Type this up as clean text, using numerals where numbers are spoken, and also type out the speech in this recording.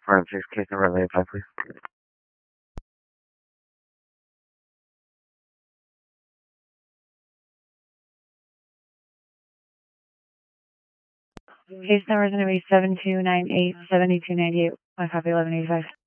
406 case number 85, please. Case number is going to be 7298 7298. My copy 1185.